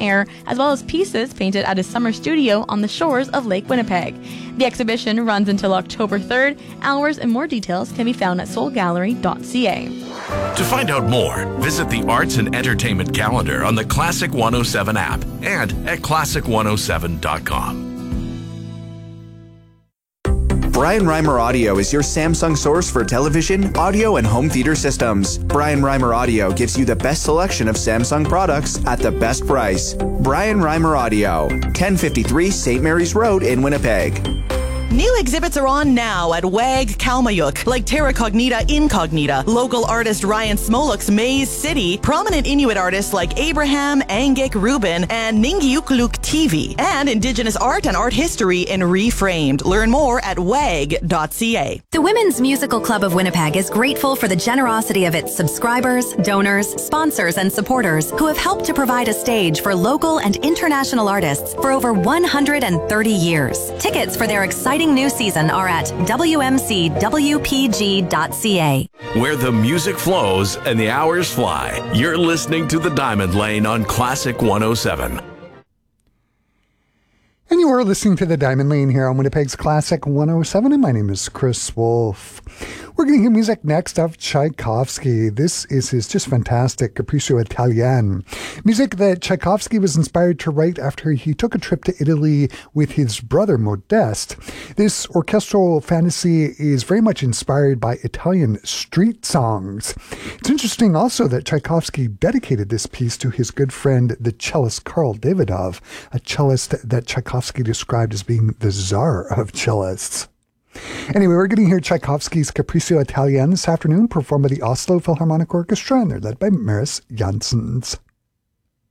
air, as well as pieces painted at his summer studio on the shores of Lake Winnipeg. The exhibition runs until October 3rd. Hours and more details can be found at soulgallery.ca. To find out more, visit the Arts and Entertainment calendar on the Classic 107 app and at classic107.com. Brian Reimer Audio is your Samsung source for television, audio, and home theater systems. Brian Reimer Audio gives you the best selection of Samsung products at the best price. Brian Reimer Audio, 1053 St. Mary's Road in Winnipeg. New exhibits are on now at WAG Kalmayuk, like Terra Cognita Incognita, local artist Ryan Smoluk's Maze City, prominent Inuit artists like Abraham, Angik Rubin, and Ningiukluk TV, and Indigenous art and art history in Reframed. Learn more at wag.ca. The Women's Musical Club of Winnipeg is grateful for the generosity of its subscribers, donors, sponsors, and supporters who have helped to provide a stage for local and international artists for over 130 years. Tickets for their exciting new season are at wmcwpg.ca. Where the music flows and the hours fly, you're listening to The Diamond Lane on Classic 107. And you are listening to The Diamond Lane here on Winnipeg's Classic 107, and my name is Chris Wolf. We're going to hear music next of Tchaikovsky. This is his just fantastic Capriccio Italien. Music that Tchaikovsky was inspired to write after he took a trip to Italy with his brother Modeste. This orchestral fantasy is very much inspired by Italian street songs. It's interesting also that Tchaikovsky dedicated this piece to his good friend, the cellist Karl Davidov, a cellist that Tchaikovsky described as being the czar of cellists. Anyway, we're going to hear Tchaikovsky's Capriccio Italien this afternoon, performed by the Oslo Philharmonic Orchestra, and they're led by Maris Janssens.